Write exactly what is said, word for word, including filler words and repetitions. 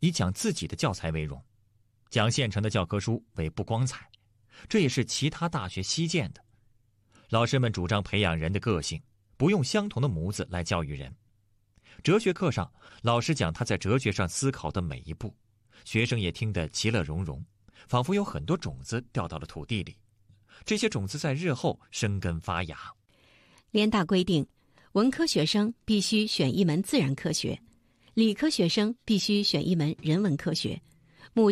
以讲自己的教材为荣，讲现成的教科书为不光彩，这也是其他大学稀见的。老师们主张培养人的个性，不用相同的模子来教育人。哲学课上，老师讲他在哲学上思考的每一步，学生也听得其乐融融，仿佛有很多种子掉到了土地里，这些种子在日后生根发芽。 联大规定，文科学生必须选一门自然科学，理科学生必须选一门人文科学。